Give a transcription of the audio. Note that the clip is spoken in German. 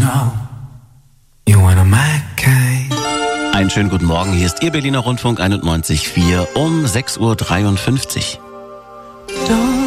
know you're one of my kind. Einen schönen guten Morgen, hier ist Ihr Berliner Rundfunk 91.4 um 6.53 Uhr. Don't